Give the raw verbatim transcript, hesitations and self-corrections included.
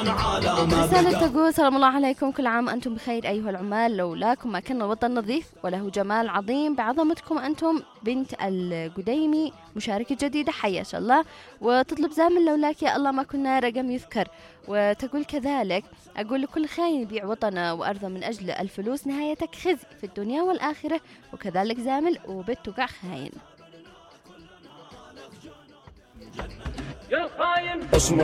رسالة تقول: سلام الله عليكم، كل عام أنتم بخير أيها العمال، لولاكم ما كان الوطن نظيف وله جمال عظيم، بعظمتكم أنتم. بنت القديمي مشاركة جديدة، حياك الله. وتطلب زامل: لولاك يا الله ما كنا رقم يذكر. وتقول كذلك: أقول لكل خاين يبيع وطنه وأرضه من أجل الفلوس نهايتك خزي في الدنيا والآخرة. وكذلك زامل وبت تقع خاين.